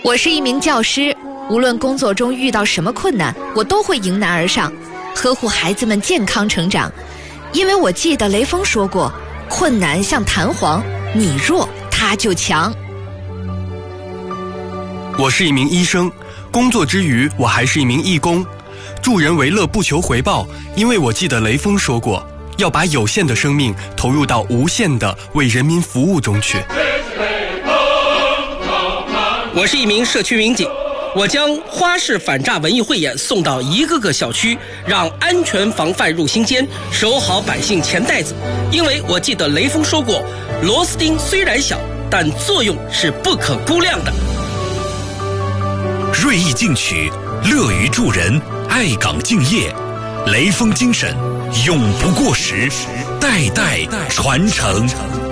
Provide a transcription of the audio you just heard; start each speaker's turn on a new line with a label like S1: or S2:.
S1: 我是一名教师，无论工作中遇到什么困难，我都会迎难而上，呵护孩子们健康成长。因为我记得雷锋说过，困难像弹簧，你弱他就强。
S2: 我是一名医生，工作之余我还是一名义工，助人为乐不求回报，因为我记得雷锋说过，要把有限的生命投入到无限的为人民服务中去。
S3: 我是一名社区民警，我将花式反诈文艺汇演送到一个个小区，让安全防范入心间，守好百姓钱袋子。因为我记得雷锋说过，螺丝钉虽然小，但作用是不可估量的。
S4: 锐意进取，乐于助人，爱岗敬业，雷锋精神永不过时，代代传承。